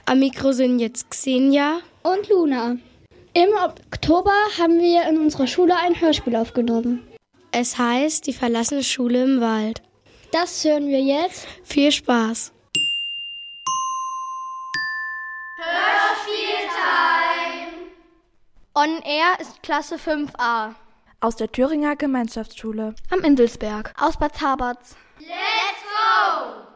Am Mikro sind jetzt Xenia und Luna. Im Oktober haben wir in unserer Schule ein Hörspiel aufgenommen. Es heißt Die verlassene Schule im Wald. Das hören wir jetzt. Viel Spaß! Hörspieltime! On Air ist Klasse 5a. Aus der Thüringer Gemeinschaftsschule. Am Indelsberg. Aus Bad Haberts. Let's go!